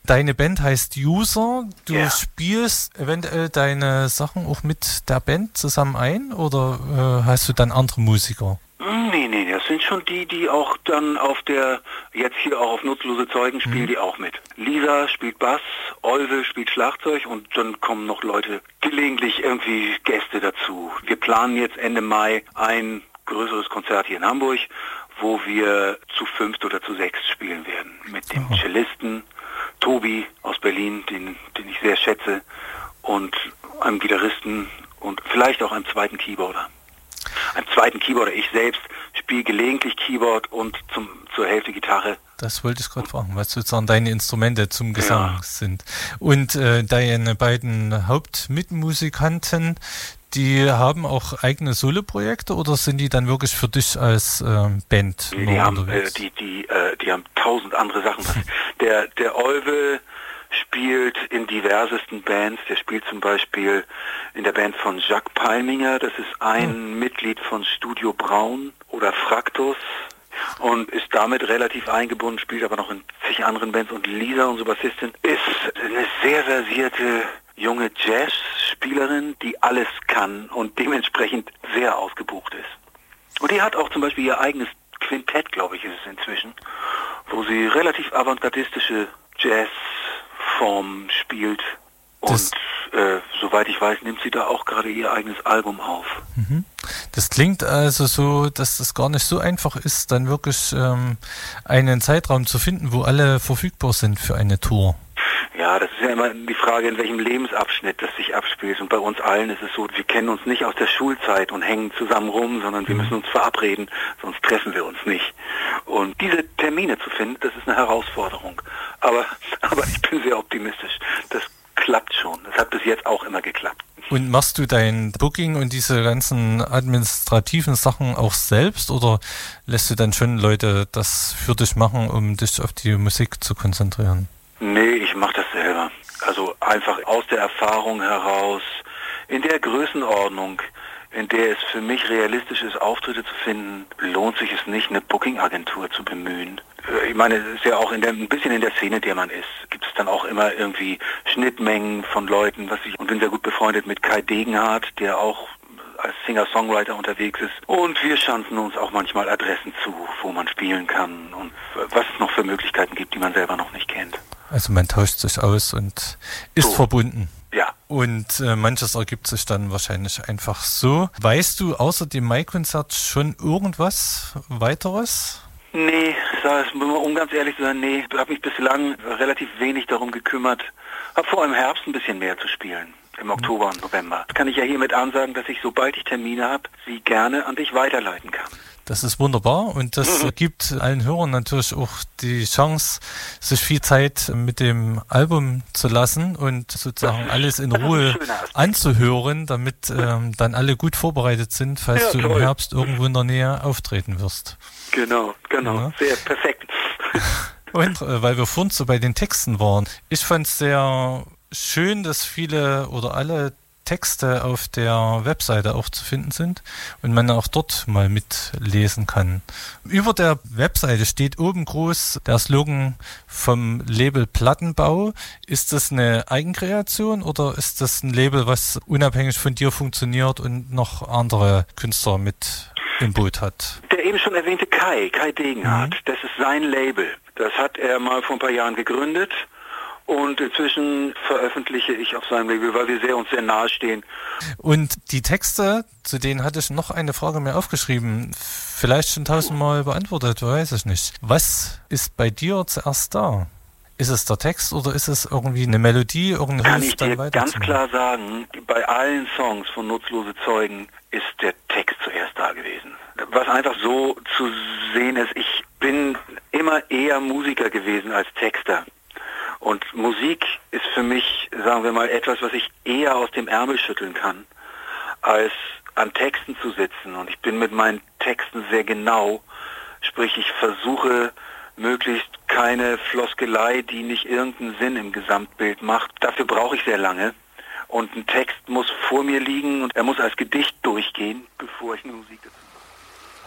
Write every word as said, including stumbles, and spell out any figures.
Deine Band heißt User. Du Ja. spielst eventuell deine Sachen auch mit der Band zusammen ein oder äh, hast du dann andere Musiker? Nee, nee, das sind schon die, die auch dann auf der, jetzt hier auch auf Nutzlose Zeugen spielen, mhm. die auch mit. Lisa spielt Bass, Olve spielt Schlagzeug und dann kommen noch Leute, gelegentlich irgendwie Gäste dazu. Wir planen jetzt Ende Mai ein größeres Konzert hier in Hamburg, wo wir zu fünft oder zu sechs spielen werden. Mit dem oh. Cellisten Tobi aus Berlin, den, den ich sehr schätze, und einem Gitarristen und vielleicht auch einem zweiten Keyboarder. Einem zweiten Keyboarder. Ich selbst spiele gelegentlich Keyboard und zum, zur Hälfte Gitarre. Das wollte ich gerade fragen, was sozusagen deine Instrumente zum Gesang ja. sind. Und äh, deine beiden Hauptmitmusikanten, die haben auch eigene Soloprojekte oder sind die dann wirklich für dich als äh, Band nee, die, haben, äh, die, die, äh, die haben tausend andere Sachen. der, der Olve spielt in diversesten Bands. Der spielt zum Beispiel in der Band von Jacques Palminger. Das ist ein hm. Mitglied von Studio Braun oder Fraktus und ist damit relativ eingebunden, spielt aber noch in zig anderen Bands. Und Lisa, unsere Bassistin, ist eine sehr versierte junge Jazzspielerin, die alles kann und dementsprechend sehr ausgebucht ist. Und die hat auch zum Beispiel ihr eigenes Quintett, glaube ich, ist es inzwischen, wo sie relativ avantgardistische Jazzformen spielt. Und äh, soweit ich weiß, nimmt sie da auch gerade ihr eigenes Album auf. Mhm. Das klingt also so, dass es gar nicht so einfach ist, dann wirklich ähm, einen Zeitraum zu finden, wo alle verfügbar sind für eine Tour. Ja, das ist ja immer die Frage, in welchem Lebensabschnitt das sich abspielt. Und bei uns allen ist es so, wir kennen uns nicht aus der Schulzeit und hängen zusammen rum, sondern wir müssen uns verabreden, sonst treffen wir uns nicht. Und diese Termine zu finden, das ist eine Herausforderung. Aber, aber ich bin sehr optimistisch. Das klappt schon. Das hat bis jetzt auch immer geklappt. Und machst du dein Booking und diese ganzen administrativen Sachen auch selbst oder lässt du dann schon Leute das für dich machen, um dich auf die Musik zu konzentrieren? Nee, ich mache das selber. Also einfach aus der Erfahrung heraus, in der Größenordnung, in der es für mich realistisch ist, Auftritte zu finden, lohnt sich es nicht, eine Booking-Agentur zu bemühen. Ich meine, es ist ja auch in der, ein bisschen in der Szene, in der man ist, gibt es dann auch immer irgendwie Schnittmengen von Leuten, was ich, und bin sehr gut befreundet mit Kai Degenhardt, der auch als Singer-Songwriter unterwegs ist. Und wir schanzen uns auch manchmal Adressen zu, wo man spielen kann und was es noch für Möglichkeiten gibt, die man selber noch nicht kennt. Also man tauscht sich aus und ist so verbunden. Ja. Und äh, manches ergibt sich dann wahrscheinlich einfach so. Weißt du außer dem Mai-Konzert schon irgendwas weiteres? Nee, um ganz ehrlich zu sein, nee. Ich habe mich bislang relativ wenig darum gekümmert. Habe vor im Herbst ein bisschen mehr zu spielen. Im Oktober und November. Das kann ich ja hiermit ansagen, dass ich, sobald ich Termine habe, sie gerne an dich weiterleiten kann. Das ist wunderbar und das mhm. gibt allen Hörern natürlich auch die Chance, sich viel Zeit mit dem Album zu lassen und sozusagen alles in Ruhe anzuhören, damit ähm, dann alle gut vorbereitet sind, falls ja, du toll. im Herbst irgendwo in der Nähe auftreten wirst. Genau, genau, ja. Sehr perfekt. Und äh, weil wir vorhin so bei den Texten waren, ich fand es sehr schön, dass viele oder alle Texte auf der Webseite auch zu finden sind und man auch dort mal mitlesen kann. Über der Webseite steht oben groß der Slogan vom Label Plattenbau. Ist das eine Eigenkreation oder ist das ein Label, was unabhängig von dir funktioniert und noch andere Künstler mit im Boot hat? Der eben schon erwähnte Kai, Kai Degenhardt, mhm. das ist sein Label. Das hat er mal vor ein paar Jahren gegründet. Und inzwischen veröffentliche ich auf seinem Label, weil wir sehr uns sehr nahe stehen. Und die Texte, zu denen hatte ich noch eine Frage mehr aufgeschrieben. Vielleicht schon tausendmal beantwortet, weiß ich nicht. Was ist bei dir zuerst da? Ist es der Text oder ist es irgendwie eine Melodie? Irgendeine Kann ich dir ganz klar sagen, bei allen Songs von Nutzlose Zeugen ist der Text zuerst da gewesen. Was einfach so zu sehen ist, ich bin immer eher Musiker gewesen als Texter. Und Musik ist für mich, sagen wir mal, etwas, was ich eher aus dem Ärmel schütteln kann, als an Texten zu sitzen. Und ich bin mit meinen Texten sehr genau, sprich ich versuche möglichst keine Floskelei, die nicht irgendeinen Sinn im Gesamtbild macht. Dafür brauche ich sehr lange. Und ein Text muss vor mir liegen und er muss als Gedicht durchgehen, bevor ich eine Musik dazu